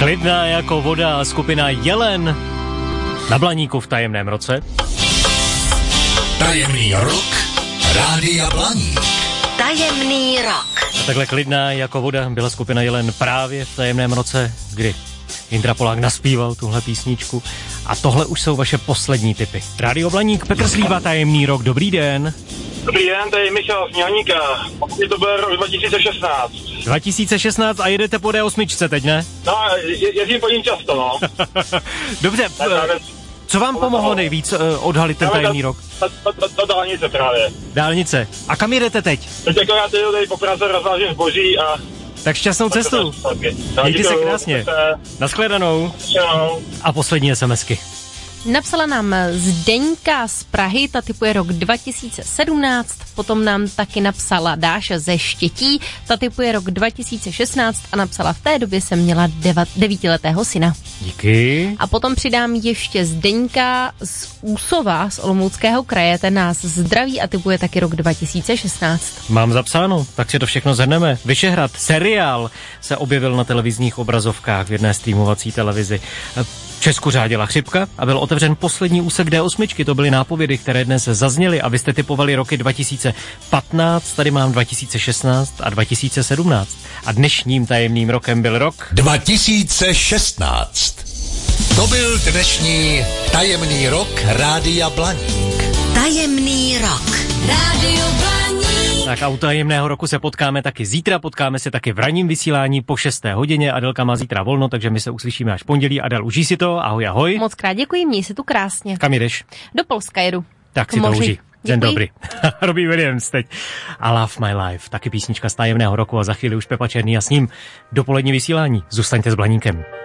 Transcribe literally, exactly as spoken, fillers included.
Klidná jako voda skupina Jelen na Blaníku v tajemném roce. Tajemný rok Rádia Blaník. Tajemný rok. A takhle klidná jako voda byla skupina Jelen právě v tajemném roce, kdy Jindra Polák naspíval tuhle písničku. A tohle už jsou vaše poslední tipy. Rádio Blaník, Petr Slíva, tajemný rok, dobrý den. Dobrý den, tady je Michal z Mělníka. To byl rok dva tisíce šestnáct. dva tisíce šestnáct a jedete po D osm teď, ne? No, je, jezdím po ním často, no. Dobře, co vám pomohlo nejvíc uh, odhalit ten tajemný rok? To dálnice právě. Dálnice. A kam jedete teď? Teď jako já tady, tady po Praze rozvážím zboží a... Tak šťastnou cestu. Mějte se krásně. Nashledanou. A poslední SMSky. Napsala nám Zdeňka z Prahy, ta typuje rok dva tisíce sedmnáct, potom nám taky napsala Dáša ze Štětí, ta typuje rok dva tisíce šestnáct a napsala, v té době jsem měla deva, devítiletého syna. Díky. A potom přidám ještě Zdeňka z Úsova, z Olomouckého kraje, ten nás zdraví a typuje taky rok dva tisíce šestnáct. Mám zapsáno, tak si to všechno zhrneme. Vyšehrad, seriál se objevil na televizních obrazovkách v jedné streamovací televizi. V Česku řádila chřipka a byl otevřen poslední úsek D osm. To byly nápovědy, které dnes zazněly a vy jste typovali roky dva tisíce patnáct, tady mám dva tisíce šestnáct a dva tisíce sedmnáct. A dnešním tajemným rokem byl rok dva tisíce šestnáct. To byl dnešní tajemný rok Rádia Blaník. Tajemný rok. Rádio Blaník. Tak a u tajemného roku se potkáme taky zítra, potkáme se taky v ranním vysílání po šesté hodině. Adelka má zítra volno, takže my se uslyšíme až pondělí. Adel, užij si to, ahoj, ahoj. Moc krát děkuji, měj se tu krásně. Kam jdeš? Do Polska jedu. Tak si to užij. Den dobrý. Robbie Williams teď. I Love My Life, taky písnička z tajemného roku a za chvíli už Pepa Černý a s ním dopolední vysílání. Zůstaňte s Blaníkem.